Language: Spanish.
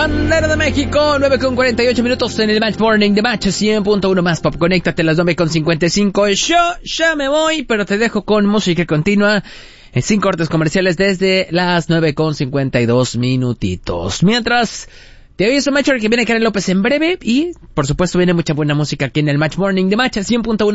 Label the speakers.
Speaker 1: Bandera de México, 9:48 en el Match Morning de Match 100.1 más pop. Conéctate a las 9:55. Yo ya me voy, pero te dejo con música continua sin cortes comerciales desde las 9:52 minutitos. Mientras, te aviso, Matcher, que viene Karen López en breve y, por supuesto, viene mucha buena música aquí en el Match Morning de Match 100.1.